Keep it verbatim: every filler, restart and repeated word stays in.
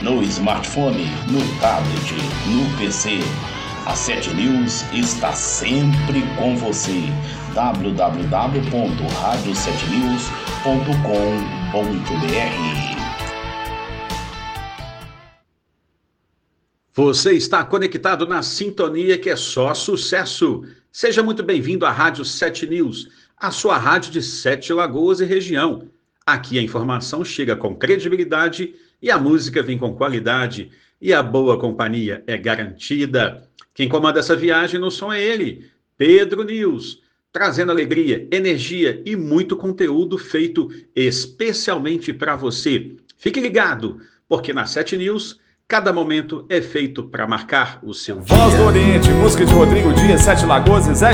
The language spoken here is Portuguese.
no smartphone, no tablet, no P C. A sete News está sempre com você. w w w ponto rádio sete news ponto com ponto b r. Você está conectado na sintonia que é só sucesso. Seja muito bem-vindo à Rádio sete News, a sua rádio de Sete Lagoas e região. Aqui a informação chega com credibilidade e a música vem com qualidade e a boa companhia é garantida. Quem comanda essa viagem no som é ele, Pedro News, trazendo alegria, energia e muito conteúdo feito especialmente para você. Fique ligado, porque na sete News cada momento é feito para marcar o seu dia. Voz do Oriente, música de Rodrigo Dias, Sete Lagoas e Zé